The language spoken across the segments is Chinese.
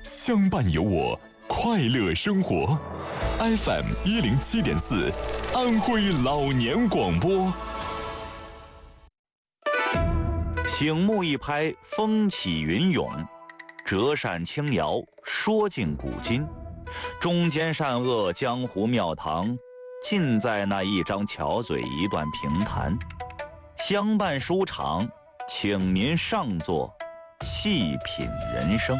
相伴有我，快乐生活。FM107.4，安徽老年广播。 醒目一拍，风起云涌；折扇轻摇，说尽古今。忠奸善恶，江湖庙堂，尽在那一张巧嘴，一段评弹。相伴书场，请您上座，细品人生。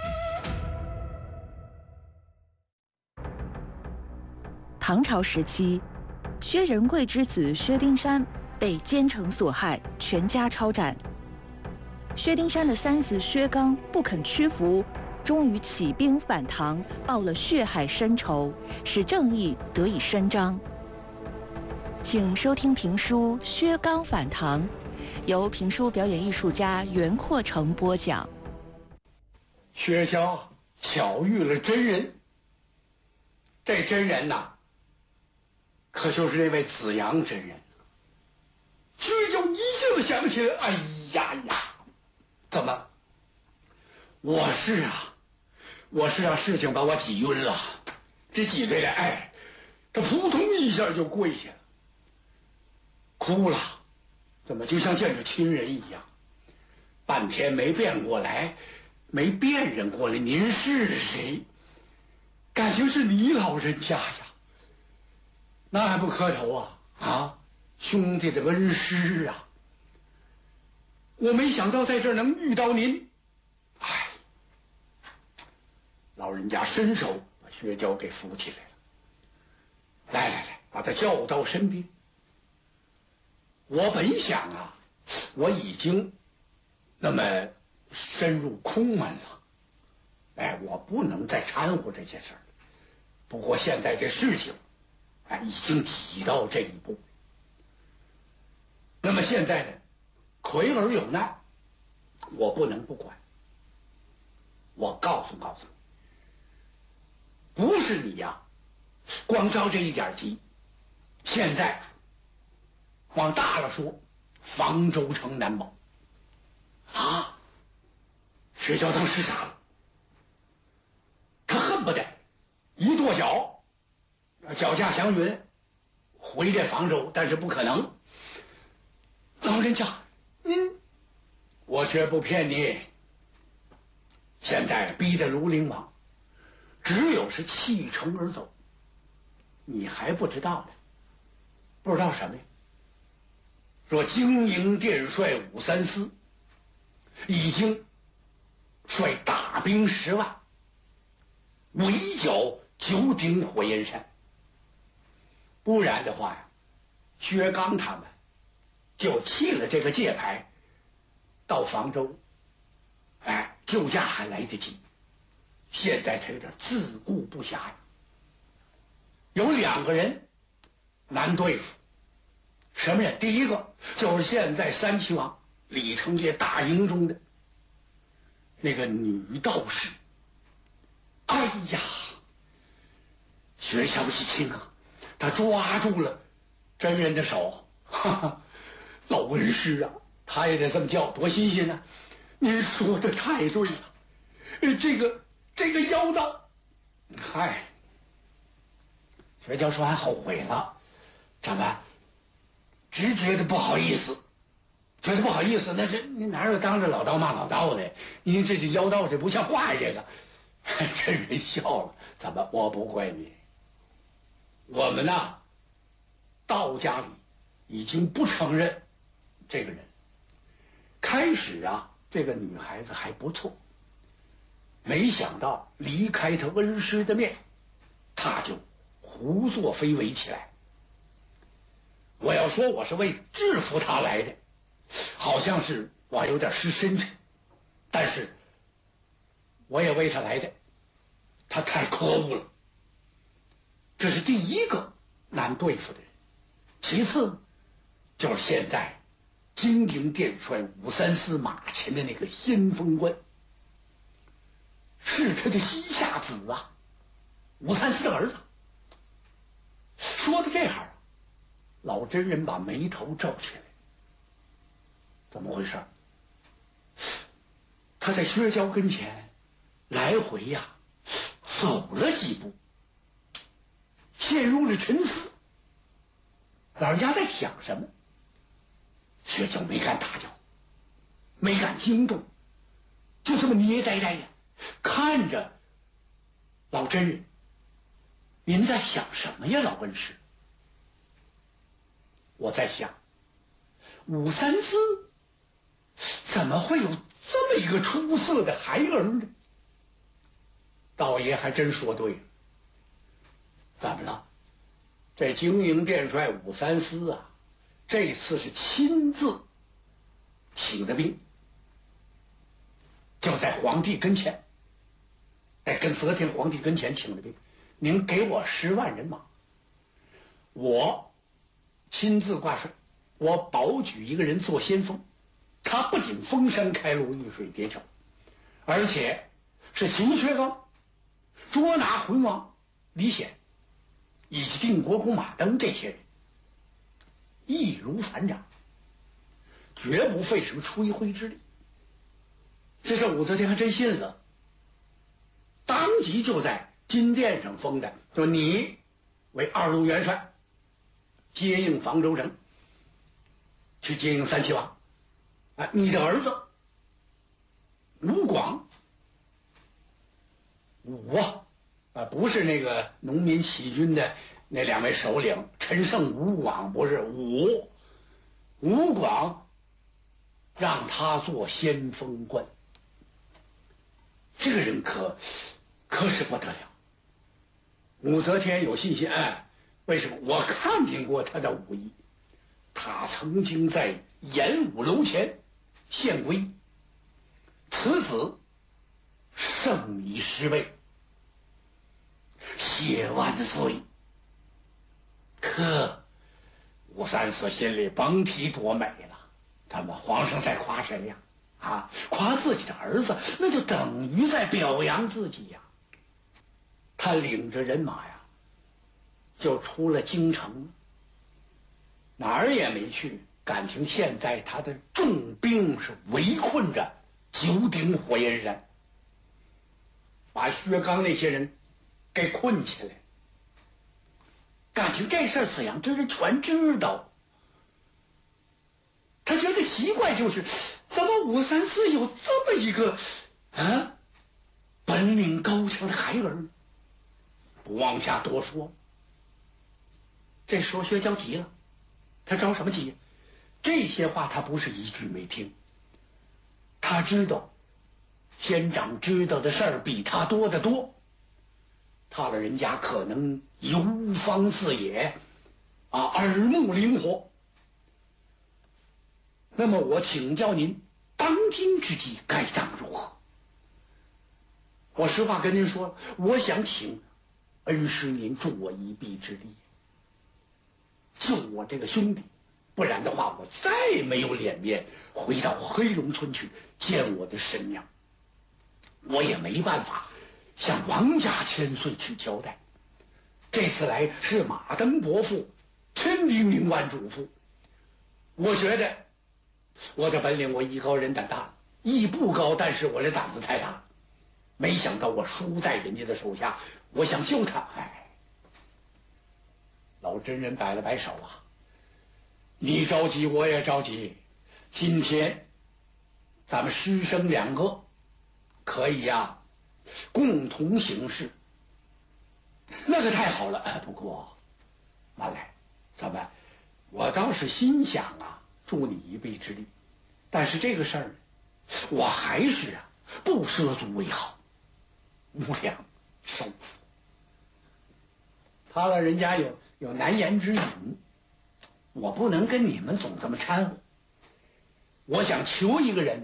唐朝时期，薛仁贵之子薛丁山被奸臣所害，全家抄斩。薛丁山的三子薛刚不肯屈服，终于起兵反唐，报了血海深仇，使正义得以伸张。请收听评书《薛刚反唐》，由评书表演艺术家袁阔成播讲。 薛娇巧遇了真人，这真人呐，可就是那位子阳真人。薛娇一下子想起来，哎呀呀，怎么？我是啊，事情把我挤晕了，这挤兑的，他扑通一下就跪下了，哭了，怎么就像见着亲人一样？半天没辨过来，没辨认过来，您是谁？感情是你老人家呀，那还不磕头啊？兄弟的恩师啊！我没想到在这儿能遇到您，老人家伸手把薛娇给扶起来了，来，把他叫到身边。我本想我已经那么深入空门了，我不能再掺和这些事儿了。不过现在这事情，已经挤到这一步。那么现在呢，奎儿有难，我不能不管。我告诉你，不是你光着这一点急。现在往大了说，房州城难保。薛娇当时傻了，他恨不得一跺脚，脚驾祥云回这房州，但是不可能。老人家，我绝不骗你。现在逼得如灵王，只有是弃城而走。你还不知道呢？不知道什么呀？说经营殿帅武三思已经率大兵10万，围剿九鼎火焰山。不然的话薛刚他们就弃了这个界牌，到房州，救驾还来得及。现在他有点自顾不暇呀。有2个人难对付，什么人？第一个就是现在3齐王李成业大营中的那个女道士。薛娇一听他抓住了真人的手，老文师他也得这么叫，多新鲜呢！您说的太对了，这个妖道，薛娇说完后悔了，怎么？只觉得不好意思，那是您哪有当着老道骂老道的？您这妖道这不像话呀！这个真人笑了，怎么？我不怪你，我们道家里已经不承认这个人。开始这个女孩子还不错，没想到离开她恩师的面，她就胡作非为起来。我要说我是为制服她来的，好像是我有点失身份，但是我也为她来的，她太可恶了。这是第一个难对付的人。其次就是现在经营殿帅武三思马前的那个先锋官，是他的膝下子武三思的儿子。说到这行，老真人把眉头皱起来，怎么回事？他在薛娇跟前来回呀走了几步，陷入了沉思。老人家在想什么？薛娇没敢打搅，没敢惊动，就这么捏呆呆的看着老真人。您在想什么呀，老恩师？我在想，武三思怎么会有这么一个出色的孩儿呢？道爷还真说对了。怎么了？这经营殿帅武三思啊，这次是亲自请的兵，就在皇帝跟前，跟则天皇帝跟前请的兵。您给我10万人马，我亲自挂帅，我保举一个人做先锋。他不仅封山开路、遇水叠桥，而且是秦薛刚捉拿浑王李显以及定国公马登这些人，易如反掌，绝不费什么吹灰之力。这事武则天还真信了，当即就在金殿上封的，说你为2路元帅，接应房州城，去接应三齐王。你的儿子吴广，武不是那个农民起军的那2位首领陈胜、吴广，不是吴广，让他做先锋官。这个人可是不得了。武则天有信心，为什么？我看见过他的武艺，他曾经在演武楼前献归，此子胜以10倍，谢万岁。可武三思心里甭提多美了，他们皇上在夸谁呀？夸自己的儿子，那就等于在表扬自己呀。他领着人马呀，就出了京城，哪儿也没去。感情现在他的重兵是围困着九鼎火焰山，把薛刚那些人给困起来。感情这事儿子阳真人全知道。他觉得奇怪，就是怎么武三思有这么一个本领高强的孩儿呢？不往下多说。这时候薛娇急了，他着什么急？这些话他不是一句没听，他知道仙长知道的事儿比他多得多，他老人家可能游方四野，耳目灵活。那么我请教您，当今之计该当如何？我实话跟您说，我想请恩师您助我一臂之力，救我这个兄弟，不然的话我再没有脸面回到黑龙村去见我的神娘，我也没办法向王家千岁去交代。这次来是马登伯父千叮咛万嘱咐，我觉得我的本领我艺高人胆大，艺不高，但是我的胆子太大，没想到我输在人家的手下，我想救他。老真人摆了摆手你着急我也着急，今天咱们师生2个可以共同行事，那可太好了。不过慢来，我倒是心想助你一臂之力，但是这个事儿我还是不涉足为好，无良受负。他老人家有难言之隐，我不能跟你们总这么掺和。我想求一个人